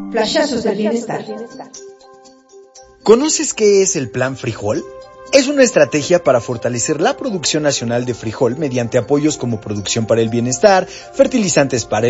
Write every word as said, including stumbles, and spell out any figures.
Flashazos del bienestar. ¿Conoces qué es el Plan Frijol? Es una estrategia para fortalecer la producción nacional de frijol mediante apoyos como producción para el bienestar, fertilizantes para el